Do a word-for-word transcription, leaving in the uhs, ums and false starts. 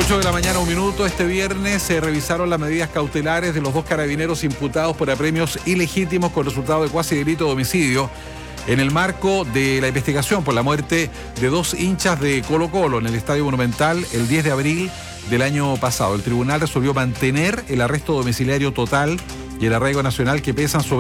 ocho de la mañana, un minuto. Este viernes se revisaron las medidas cautelares de los dos carabineros imputados por apremios ilegítimos con resultado de cuasi delito de homicidio en el marco de la investigación por la muerte de dos hinchas de Colo-Colo en el Estadio Monumental el diez de abril del año pasado. El tribunal resolvió mantener el arresto domiciliario total y el arraigo nacional que pesan sobre